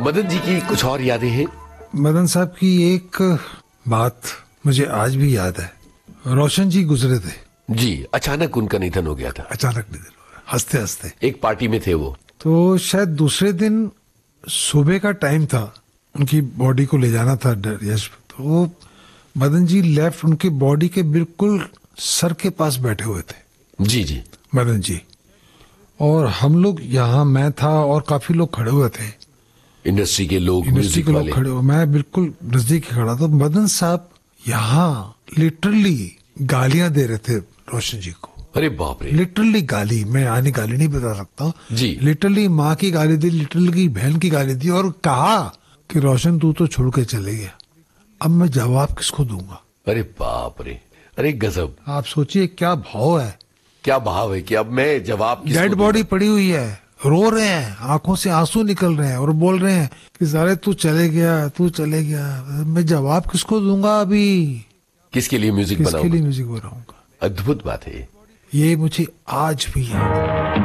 मदन जी की कुछ और यादें हैं? मदन साहब की एक बात मुझे आज भी याद है। रोशन जी गुजरे थे जी, अचानक उनका निधन हो गया था। अचानक निधन हुआ, हंसते हंसते। एक पार्टी में थे वो, तो शायद दूसरे दिन सुबह का टाइम था, उनकी बॉडी को ले जाना था यश। तो मदन जी लेफ्ट उनकी बॉडी के बिल्कुल सर के पास बैठे हुए थे। जी जी। मदन जी और हम लोग यहाँ, मैं था और काफी लोग खड़े हुए थे, इंडस्ट्री के लोग, इंडस्ट्री के लोग खड़े हुए। मैं बिल्कुल नजदीक ही खड़ा था। मदन साहब यहाँ लिटरली गालियां दे रहे थे रोशन जी को। अरे बाप रे। लिटरली गाली, मैं आनी गाली नहीं बता सकता जी। लिटरली माँ की गाली दी, लिटरली बहन की गाली दी और कहा कि रोशन तू तो छोड़ के चले गया, अब मैं जवाब किसको दूंगा। अरे बाप रे, अरे गजब। आप सोचिए क्या भाव है, क्या भाव है कि अब मैं जवाब किसको डेड बॉडी पड़ी हुई है, रो रहे हैं, आंखों से आंसू निकल रहे हैं और बोल रहे हैं कि सारे तू चले गया, तू चले गया, मैं जवाब किसको दूंगा अभी, किसके लिए म्यूजिक बनाऊंगा, किसके लिए म्यूजिक बनाऊंगा। अद्भुत बात है ये मुझे आज भी याद है।